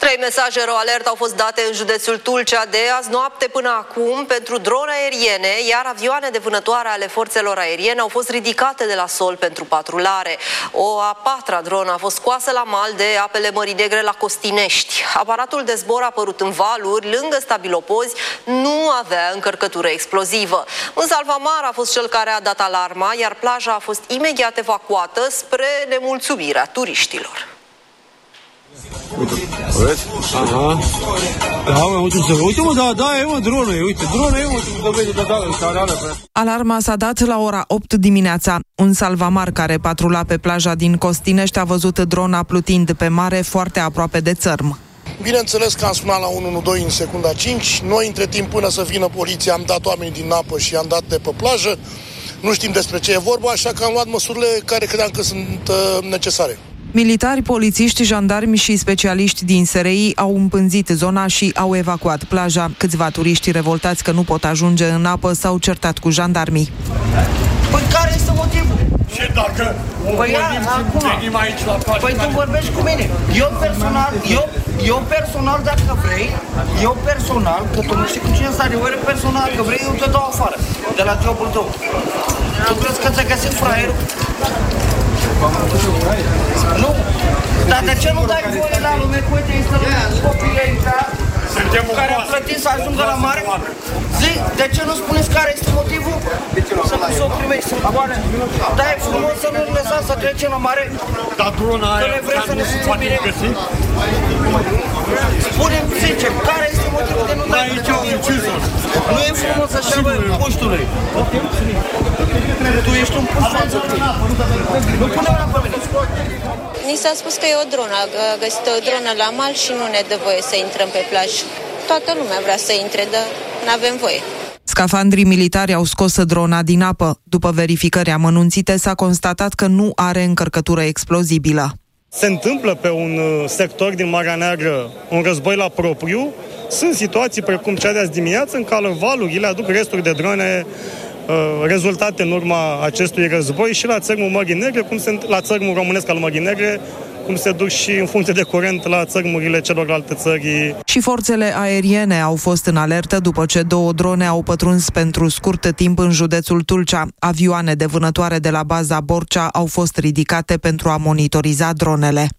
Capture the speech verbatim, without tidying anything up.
Trei mesaje ro-alert au fost date în județul Tulcea de azi noapte până acum pentru drone aeriene, iar avioane de vânătoare ale forțelor aeriene au fost ridicate de la sol pentru patrulare. O a patra dronă a fost scoasă la mal de apele Mării Negre la Costinești. Aparatul de zbor apărut în valuri, lângă stabilopozi, nu avea încărcătură explozivă. Un salvamar a fost cel care a dat alarma, iar plaja a fost imediat evacuată spre nemulțumirea turiștilor. Uite, vezi? Aha. Da, mă, uite, uite, mă, da, da, e, mă, dronă, e, uite, dronă, e, mă, dovede, da, da, care are. Alarma s-a dat la ora opt dimineața. Un salvamar care patrula pe plaja din Costinești a văzut drona plutind pe mare foarte aproape de țărm. Bineînțeles că am sunat la unu unu doi în secunda cinci. Noi, între timp, până să vină poliția, am dat oamenii din apă și am dat de pe plajă. Nu știm despre ce e vorba, așa că am luat măsurile care credeam că sunt uh, necesare. Militari, polițiști, jandarmi și specialiști din S R I au împânzit zona și au evacuat plaja. Câțiva turiști revoltați că nu pot ajunge în apă s-au certat cu jandarmii. Păi care este motivul? Și dacă păi ia, acum, aici la plajă, păi tu vorbești cu mine. Eu personal, eu, eu personal, dacă vrei, eu personal, că tu nu știi cu cine stare, eu personal, că vrei, eu te dau afară de la jobul tău. Tu crezi că ți-ai găsit fraierul? Nu, dar de ce nu dai voie la lume? Uite, este copiii aici care au plătit să ajungă la mare. Zi, de ce nu spuneți care este motivul? Să nu se o primești, să poate. Dar e frumos să nu lăsați să trecem la mare. Dar drona aia să ne nu poate găsi? Spune-mi sincer, care este motivul de nu dai aici au ucis-o. Nu e frumos așa, bă, puștule. Tu ești un puștule. Nu pune mâna pe mine. Ni s-a spus că e o dronă, a găsit o dronă la mal și nu ne dă voie să intrăm pe plajă. Toată lumea vrea să intre, dar nu avem voie. Scafandrii militari au scos drona din apă. După verificări amănunțite, s-a constatat că nu are încărcătură explozibilă. Se întâmplă pe un sector din Marea Neagră un război la propriu. Sunt situații precum cea de azi dimineață în care valurile aduc resturi de drone rezultate în urma acestui război și la țărmul Mării Negre, cum se, la țărmul românesc al Mării Negre, cum se duc și în funcție de curent la țărmurile celorlalte țări. Și forțele aeriene au fost în alertă după ce două drone au pătruns pentru scurt timp în județul Tulcea. Avioane de vânătoare de la baza Borcea au fost ridicate pentru a monitoriza dronele.